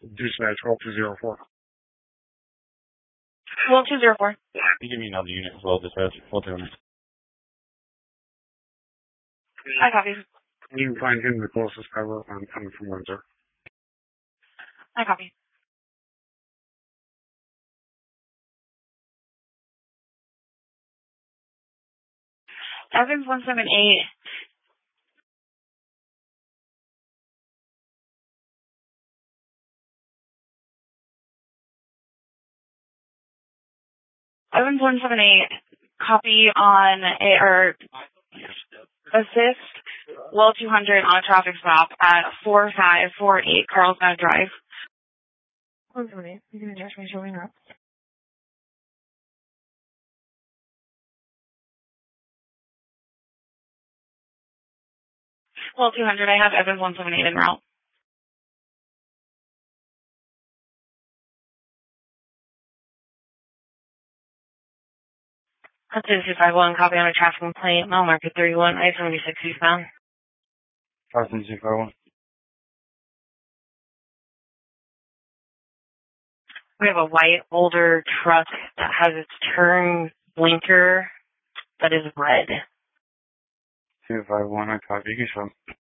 Dispatch 12204. 12204. You give me another unit as well, dispatch. 420. I copy. You can find him the closest cover. I'm coming from Windsor. I copy. Evans 178. Evans 178. Copy on or assist Well 200 on a traffic stop at 4548 Carlsbad Drive. 178. You can address me showing up. Well 200. I have Evans 178 en route. That's 251. Copy on a traffic complaint. Mile market 31. I-76 eastbound. 53251. We have a white older truck that has its turn blinker that is red. 251, I copy. You can show.